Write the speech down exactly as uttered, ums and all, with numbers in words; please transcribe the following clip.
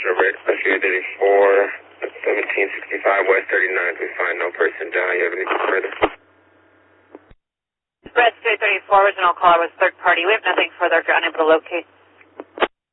Red Field eighty-four, seventeen sixty-five West thirty-ninth. We find no person down. You have anything further? Red Field thirty-four, original caller was third party. We have nothing further. If you're unable to locate